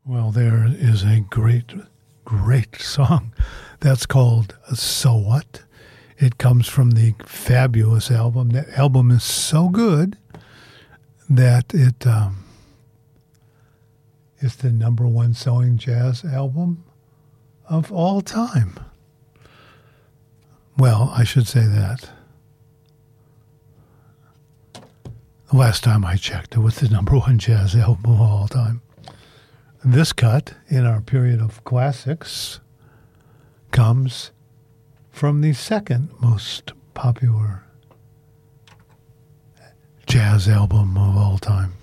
Well, there is a great, great song that's called So What? It comes from the Fabulous album. That album is so good that it is the number one selling jazz album of all time. Well, I should say that. The last time I checked, it was the number one jazz album of all time. This cut, in our period of classics, comes from the second most popular jazz album of all time.